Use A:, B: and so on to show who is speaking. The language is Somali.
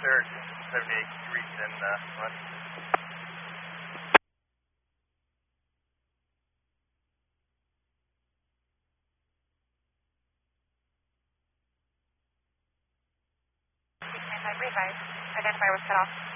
A: Sir, 78 reached in west.
B: Revive. Identify was cut off.